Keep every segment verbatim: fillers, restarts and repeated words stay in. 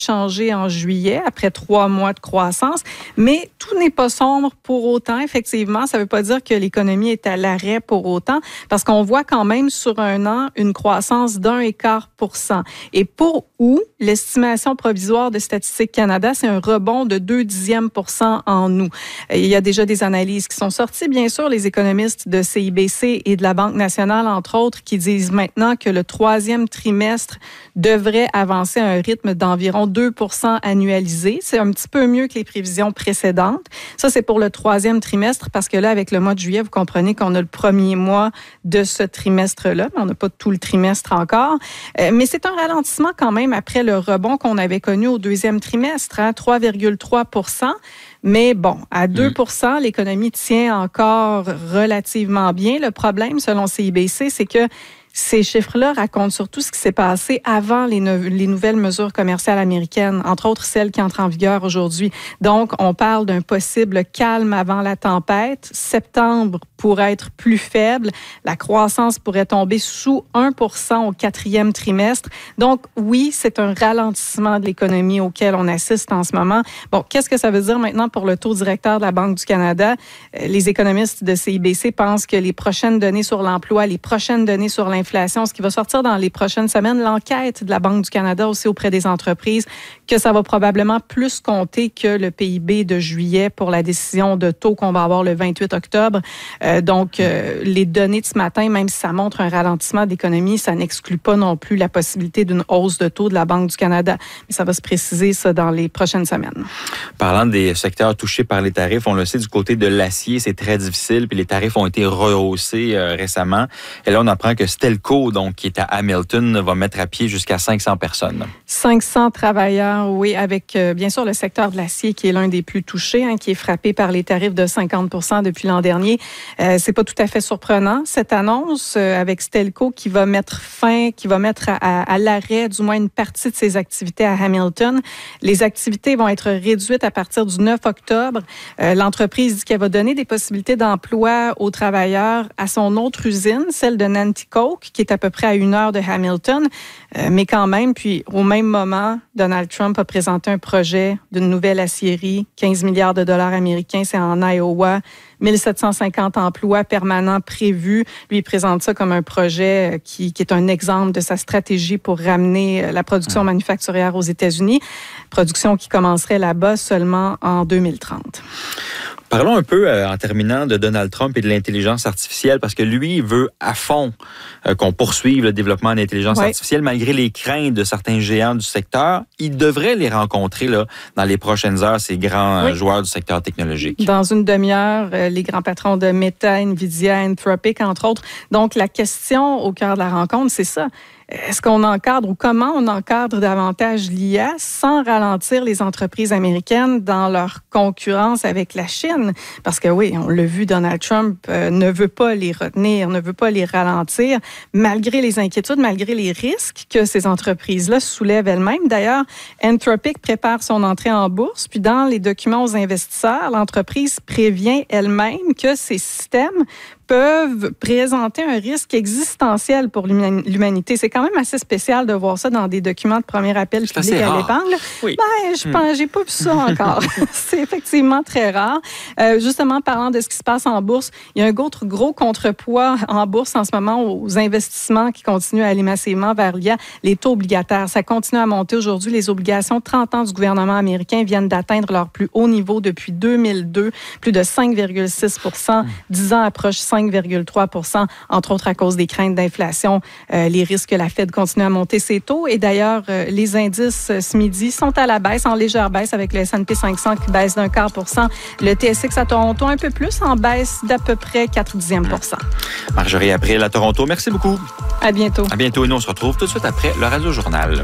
changé en juillet, après trois mois de croissance, mais tout n'est pas sombre pour autant, effectivement. Ça ne veut pas dire que l'économie est à l'arrêt pour autant, parce qu'on voit quand même sur un an une croissance d'un quart pour cent. Et pour août, l'estimation provisoire de Statistique Canada, c'est un rebond de deux dixièmes pour cent en août. Il y a déjà des analyses qui sont sorties, bien sûr, les économistes de C I B C et de la Banque nationale, entre autres, qui disent maintenant que le troisième trimestre devrait avancer à un rythme d'environ deux pour cent annualisé. C'est un petit peu mieux que les prévisions précédentes. Ça, c'est pour le troisième trimestre parce que là, avec le mois de juillet, vous comprenez qu'on a le premier mois de ce trimestre-là. On n'a pas tout le trimestre encore. Euh, mais c'est un ralentissement quand même après le rebond qu'on avait connu au deuxième trimestre, hein, trois virgule trois pour cent. Mais bon, à deux pour cent, mmh. l'économie tient encore relativement bien. Le problème, selon C I B C, c'est que ces chiffres-là racontent surtout ce qui s'est passé avant les, no- les nouvelles mesures commerciales américaines, entre autres celles qui entrent en vigueur aujourd'hui. Donc, on parle d'un possible calme avant la tempête. Septembre pourrait être plus faible. La croissance pourrait tomber sous un pour cent au quatrième trimestre. Donc, oui, c'est un ralentissement de l'économie auquel on assiste en ce moment. Bon, qu'est-ce que ça veut dire maintenant pour le taux directeur de la Banque du Canada? Les économistes de C I B C pensent que les prochaines données sur l'emploi, les prochaines données sur l'inflation, Inflation, ce qui va sortir dans les prochaines semaines, l'enquête de la Banque du Canada aussi auprès des entreprises, que ça va probablement plus compter que le P I B de juillet pour la décision de taux qu'on va avoir le vingt-huit octobre. Euh, donc, euh, les données de ce matin, même si ça montre un ralentissement d'économie, ça n'exclut pas non plus la possibilité d'une hausse de taux de la Banque du Canada. Mais ça va se préciser, ça, dans les prochaines semaines. Parlant des secteurs touchés par les tarifs, on le sait, du côté de l'acier, c'est très difficile, puis les tarifs ont été rehaussés euh, récemment. Et là, on apprend que Stelco, donc, qui est à Hamilton, va mettre à pied jusqu'à cinq cents personnes. cinq cents travailleurs, oui, avec euh, bien sûr le secteur de l'acier qui est l'un des plus touchés, hein, qui est frappé par les tarifs de cinquante pour cent depuis l'an dernier. Euh, c'est pas tout à fait surprenant, cette annonce euh, avec Stelco qui va mettre fin, qui va mettre à, à, à l'arrêt du moins une partie de ses activités à Hamilton. Les activités vont être réduites à partir du neuf octobre. Euh, l'entreprise dit qu'elle va donner des possibilités d'emploi aux travailleurs à son autre usine, celle de Nanticoke, qui est à peu près à une heure de Hamilton. Euh, mais quand même, puis au même moment, Donald Trump a présenté un projet d'une nouvelle aciérie, quinze milliards de dollars américains, c'est en Iowa, mille sept cent cinquante emplois permanents prévus. Lui, il présente ça comme un projet qui, qui est un exemple de sa stratégie pour ramener la production manufacturière aux États-Unis, production qui commencerait là-bas seulement en deux mille trente. Parlons un peu, euh, en terminant, de Donald Trump et de l'intelligence artificielle, parce que lui, il veut à fond euh, qu'on poursuive le développement de l'intelligence oui. artificielle, malgré les craintes de certains géants du secteur. Il devrait les rencontrer là, dans les prochaines heures, ces grands oui. joueurs du secteur technologique. Dans une demi-heure, euh, les grands patrons de Meta, Nvidia, Anthropic, entre autres. Donc, la question au cœur de la rencontre, c'est ça. Est-ce qu'on encadre ou comment on encadre davantage l'I A sans ralentir les entreprises américaines dans leur concurrence avec la Chine? Parce que oui, on l'a vu, Donald Trump euh, ne veut pas les retenir, ne veut pas les ralentir, malgré les inquiétudes, malgré les risques que ces entreprises-là soulèvent elles-mêmes. D'ailleurs, Anthropic prépare son entrée en bourse, puis dans les documents aux investisseurs, l'entreprise prévient elle-même que ces systèmes peuvent présenter un risque existentiel pour l'humanité. C'est quand même assez spécial de voir ça dans des documents de premier appel public à l'épargne. Oui. Ben, je pense, hmm. j'ai pas vu ça encore. C'est effectivement très rare. Euh, justement, parlant de ce qui se passe en bourse, il y a un autre gros contrepoids en bourse en ce moment aux investissements qui continuent à aller massivement vers l'I A, les taux obligataires. Ça continue à monter aujourd'hui. Les obligations trente ans du gouvernement américain viennent d'atteindre leur plus haut niveau depuis deux mille deux, plus de cinq virgule six pour cent. dix ans approche cinq virgule trois pour cent, entre autres à cause des craintes d'inflation, euh, les risques que la Fed continue à monter ses taux. Et d'ailleurs, euh, les indices euh, ce midi sont à la baisse, en légère baisse, avec le S and P cinq cents qui baisse d'un quart pour cent. Le T S X à Toronto un peu plus, en baisse d'à peu près quatre dixièmes pour cent. Marjorie April à Toronto, merci beaucoup. À bientôt. À bientôt. Et nous, on se retrouve tout de suite après le Radio Journal.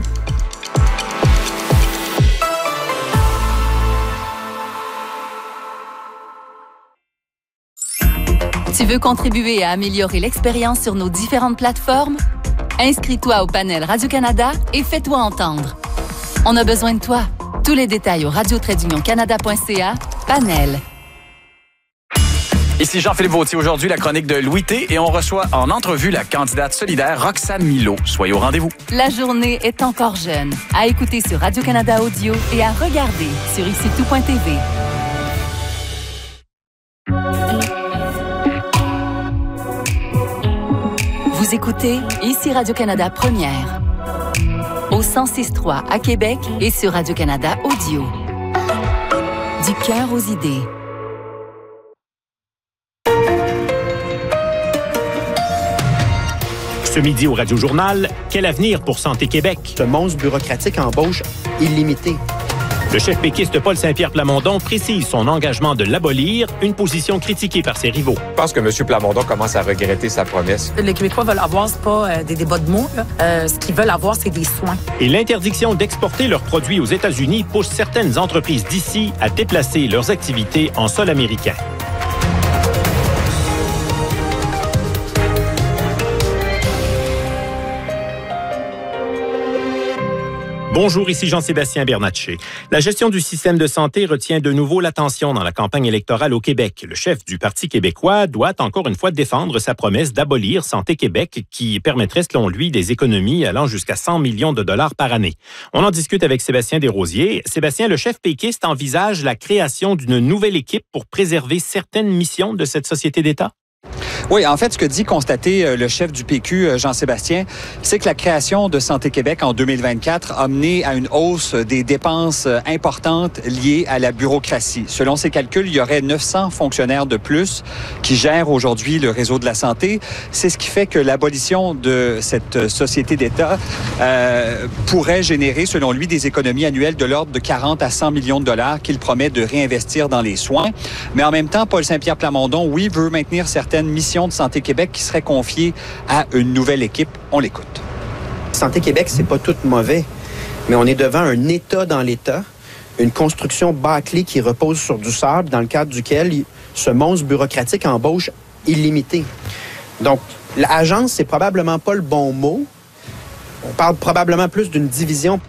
Tu veux contribuer à améliorer l'expérience sur nos différentes plateformes? Inscris-toi au panel Radio-Canada et fais-toi entendre. On a besoin de toi. Tous les détails au radio tiret union canada point c a, panel. Ici Jean-Philippe Vautier, aujourd'hui la chronique de Louis T et on reçoit en entrevue la candidate solidaire Roxane Milot. Soyez au rendez-vous. La journée est encore jeune. À écouter sur Radio-Canada Audio et à regarder sur ici tout point t v. Vous écoutez ici Radio-Canada Première. Au cent six trois à Québec et sur Radio-Canada Audio. Du cœur aux idées. Ce midi au Radio-Journal, quel avenir pour Santé Québec? Ce monstre bureaucratique embauche illimité. Le chef péquiste Paul Saint-Pierre Plamondon précise son engagement de l'abolir, une position critiquée par ses rivaux. Je pense que M. Plamondon commence à regretter sa promesse. Les Québécois veulent avoir, c'est pas euh, des débats de mots. Euh, ce qu'ils veulent avoir, c'est des soins. Et l'interdiction d'exporter leurs produits aux États-Unis pousse certaines entreprises d'ici à déplacer leurs activités en sol américain. Bonjour, ici Jean-Sébastien Bernatchez. La gestion du système de santé retient de nouveau l'attention dans la campagne électorale au Québec. Le chef du Parti québécois doit encore une fois défendre sa promesse d'abolir Santé Québec qui permettrait, selon lui, des économies allant jusqu'à cent millions de dollars par année. On en discute avec Sébastien Desrosiers. Sébastien, le chef péquiste envisage la création d'une nouvelle équipe pour préserver certaines missions de cette société d'État? Oui, en fait, ce que dit constater le chef du P Q, Jean-Sébastien, c'est que la création de Santé Québec en deux mille vingt-quatre a mené à une hausse des dépenses importantes liées à la bureaucratie. Selon ses calculs, il y aurait neuf cents fonctionnaires de plus qui gèrent aujourd'hui le réseau de la santé. C'est ce qui fait que l'abolition de cette société d'État euh, pourrait générer, selon lui, des économies annuelles de l'ordre de quarante à cent millions de dollars qu'il promet de réinvestir dans les soins. Mais en même temps, Paul Saint-Pierre Plamondon, oui, veut maintenir certaines missions de Santé Québec qui serait confiée à une nouvelle équipe. On l'écoute. Santé Québec, c'est pas tout mauvais, mais on est devant un État dans l'État, une construction bâclée qui repose sur du sable dans le cadre duquel ce monstre bureaucratique embauche illimité. Donc, l'agence, c'est probablement pas le bon mot. On parle probablement plus d'une division.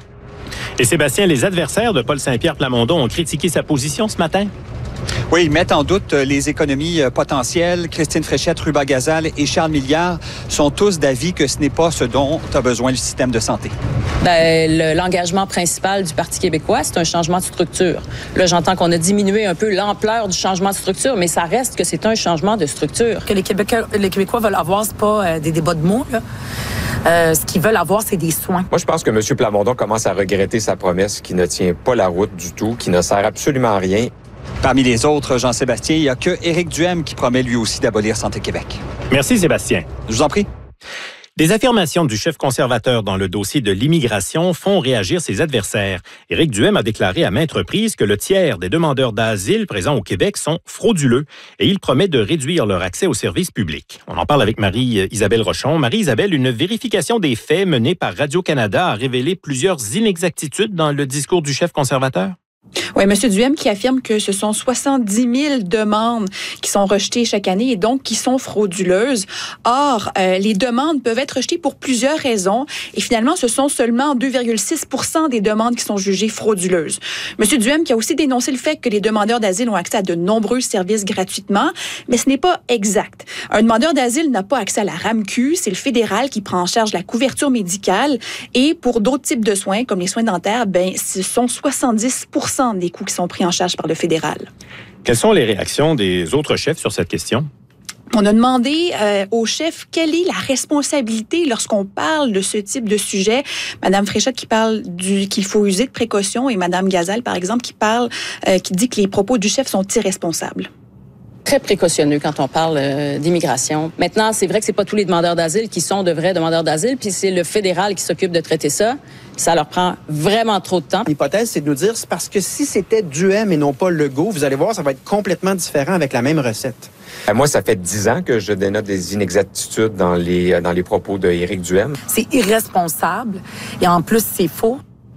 Et Sébastien, les adversaires de Paul Saint-Pierre Plamondon ont critiqué sa position ce matin? Oui, ils mettent en doute les économies potentielles. Christine Fréchette, Ruba Gazal et Charles Milliard sont tous d'avis que ce n'est pas ce dont a besoin le système de santé. Ben, le, l'engagement principal du Parti québécois, c'est un changement de structure. Là, j'entends qu'on a diminué un peu l'ampleur du changement de structure, mais ça reste que c'est un changement de structure. Que les Québécois, les Québécois veulent avoir, c'est pas euh, des débats de mots, là. Euh, ce qu'ils veulent avoir, c'est des soins. Moi, je pense que M. Plamondon commence à regretter sa promesse qui ne tient pas la route du tout, qui ne sert absolument à rien. Parmi les autres, Jean-Sébastien, il n'y a que Éric Duhem qui promet lui aussi d'abolir Santé Québec. Merci Sébastien. Je vous en prie. Des affirmations du chef conservateur dans le dossier de l'immigration font réagir ses adversaires. Éric Duhem a déclaré à maintes reprises que le tiers des demandeurs d'asile présents au Québec sont frauduleux et il promet de réduire leur accès aux services publics. On en parle avec Marie-Isabelle Rochon. Marie-Isabelle, une vérification des faits menée par Radio-Canada a révélé plusieurs inexactitudes dans le discours du chef conservateur? Oui, M. Duhem qui affirme que ce sont soixante-dix mille demandes qui sont rejetées chaque année et donc qui sont frauduleuses. Or, euh, les demandes peuvent être rejetées pour plusieurs raisons et finalement, ce sont seulement deux virgule six pour cent des demandes qui sont jugées frauduleuses. M. Duhem qui a aussi dénoncé le fait que les demandeurs d'asile ont accès à de nombreux services gratuitement, mais ce n'est pas exact. Un demandeur d'asile n'a pas accès à la RAMQ, c'est le fédéral qui prend en charge la couverture médicale et pour d'autres types de soins, comme les soins dentaires, ben, ce sont soixante-dix pour cent des coûts qui sont pris en charge par le fédéral. Quelles sont les réactions des autres chefs sur cette question? On a demandé euh, au chef quelle est la responsabilité lorsqu'on parle de ce type de sujet. Madame Fréchette qui parle du qu'il faut user de précaution et Madame Gazal, par exemple, qui parle, euh, qui dit que les propos du chef sont irresponsables. Très précautionneux quand on parle euh, d'immigration. Maintenant, c'est vrai que c'est pas tous les demandeurs d'asile qui sont de vrais demandeurs d'asile, puis c'est le fédéral qui s'occupe de traiter ça. Ça leur prend vraiment trop de temps. L'hypothèse, c'est de nous dire, c'est parce que si c'était Duhem et non pas Legault, vous allez voir, ça va être complètement différent avec la même recette. Moi, ça fait dix ans que je dénote des inexactitudes dans les, dans les propos d'Éric Duhem. C'est irresponsable et en plus, c'est faux.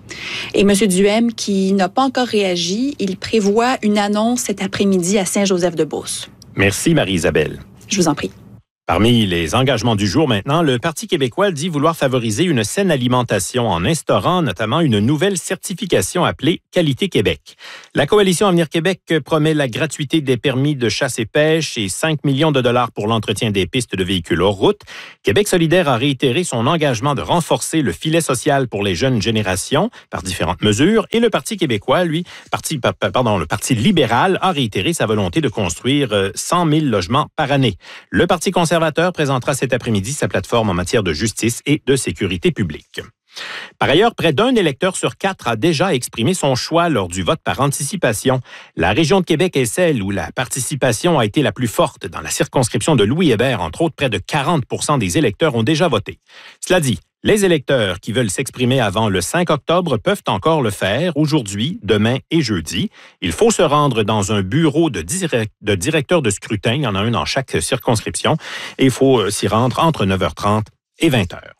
Et M. Duhem, qui n'a pas encore réagi, il prévoit une annonce cet après-midi à Saint-Joseph-de-Beauce. Merci, Marie-Isabelle. Je vous en prie. Parmi les engagements du jour maintenant, le Parti québécois dit vouloir favoriser une saine alimentation en instaurant notamment une nouvelle certification appelée Qualité Québec. La coalition Avenir Québec promet la gratuité des permis de chasse et pêche et cinq millions de dollars pour l'entretien des pistes de véhicules hors route. Québec solidaire a réitéré son engagement de renforcer le filet social pour les jeunes générations par différentes mesures et le Parti québécois, lui, parti, pardon, le Parti libéral a réitéré sa volonté de construire cent mille logements par année. Le Parti conservateur conservateur présentera cet après-midi sa plateforme en matière de justice et de sécurité publique. Par ailleurs, près d'un électeur sur quatre a déjà exprimé son choix lors du vote par anticipation. La région de Québec est celle où la participation a été la plus forte. Dans la circonscription de Louis-Hébert, entre autres, près de quarante pour cent des électeurs ont déjà voté. Cela dit, les électeurs qui veulent s'exprimer avant le cinq octobre peuvent encore le faire aujourd'hui, demain et jeudi. Il faut se rendre dans un bureau de, direct, de directeur de scrutin. Il y en a un dans chaque circonscription. Et il faut s'y rendre entre neuf heures trente et vingt heures.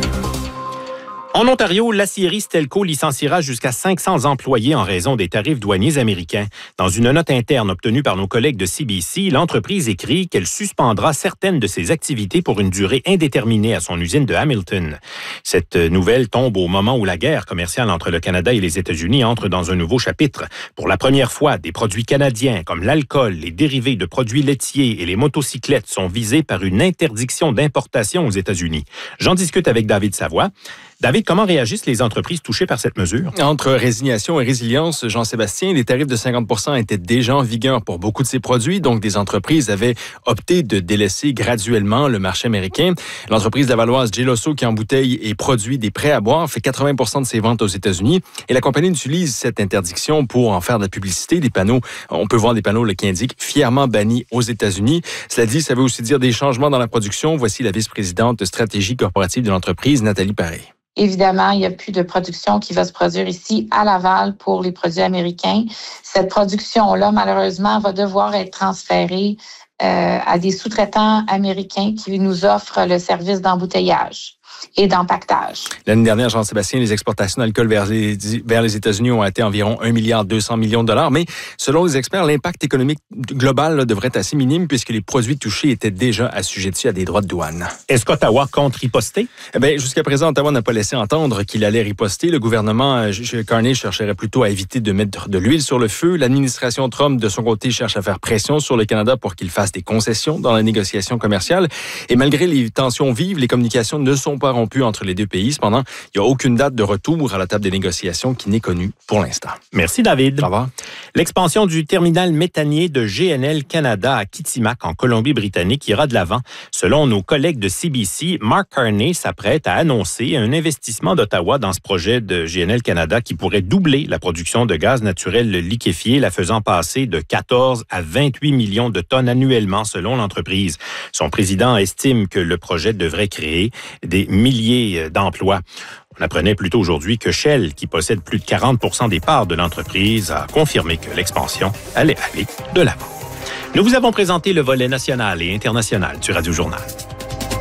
En Ontario, l'acierie Stelco licenciera jusqu'à cinq cents employés en raison des tarifs douaniers américains. Dans une note interne obtenue par nos collègues de C B C, l'entreprise écrit qu'elle suspendra certaines de ses activités pour une durée indéterminée à son usine de Hamilton. Cette nouvelle tombe au moment où la guerre commerciale entre le Canada et les États-Unis entre dans un nouveau chapitre. Pour la première fois, des produits canadiens comme l'alcool, les dérivés de produits laitiers et les motocyclettes sont visés par une interdiction d'importation aux États-Unis. J'en discute avec David Savoie. David, comment réagissent les entreprises touchées par cette mesure? Entre résignation et résilience, Jean-Sébastien, les tarifs de cinquante pour cent étaient déjà en vigueur pour beaucoup de ces produits, donc des entreprises avaient opté de délaisser graduellement le marché américain. L'entreprise lavalloise Geloso, qui embouteille et produit des prêts à boire, fait quatre-vingts pour cent de ses ventes aux États-Unis et la compagnie utilise cette interdiction pour en faire de la publicité. Des panneaux, on peut voir des panneaux là, qui indiquent « fièrement banni aux États-Unis ». Cela dit, ça veut aussi dire des changements dans la production. Voici la vice-présidente de stratégie corporative de l'entreprise, Nathalie Paré. Évidemment, il n'y a plus de production qui va se produire ici à Laval pour les produits américains. Cette production-là, malheureusement, va devoir être transférée euh, à des sous-traitants américains qui nous offrent le service d'embouteillage et d'empaquetage. L'année dernière, Jean-Sébastien, les exportations d'alcool vers les, vers les États-Unis ont été environ un milliard deux cents millions de dollars, mais selon les experts, l'impact économique global là, devrait être assez minime puisque les produits touchés étaient déjà assujettis à des droits de douane. Est-ce qu'Ottawa compte riposter? Eh bien, jusqu'à présent, Ottawa n'a pas laissé entendre qu'il allait riposter. Le gouvernement Carney chercherait plutôt à éviter de mettre de l'huile sur le feu. L'administration Trump, de son côté, cherche à faire pression sur le Canada pour qu'il fasse des concessions dans la négociation commerciale. Et malgré les tensions vives, les communications ne sont pas rompues entre les deux pays. Cependant, il n'y a aucune date de retour à la table des négociations qui n'est connue pour l'instant. Merci, David. Au revoir. L'expansion du terminal méthanier de G N L Canada à Kitimat, en Colombie-Britannique, ira de l'avant. Selon nos collègues de C B C, Mark Carney s'apprête à annoncer un investissement d'Ottawa dans ce projet de G N L Canada qui pourrait doubler la production de gaz naturel liquéfié, la faisant passer de quatorze à vingt-huit millions de tonnes annuellement, selon l'entreprise. Son président estime que le projet devrait créer des milliers d'emplois. On apprenait plus tôt aujourd'hui que Shell, qui possède plus de quarante pour cent des parts de l'entreprise, a confirmé que l'expansion allait aller de l'avant. Nous vous avons présenté le volet national et international du Radio Journal.